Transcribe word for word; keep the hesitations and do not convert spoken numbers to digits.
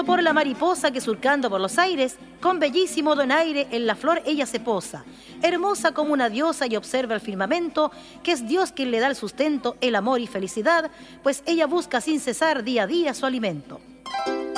Dicho por la mariposa que surcando por los aires, con bellísimo donaire en la flor ella se posa, hermosa como una diosa y observa el firmamento, que es Dios quien le da el sustento, el amor y felicidad, pues ella busca sin cesar día a día su alimento.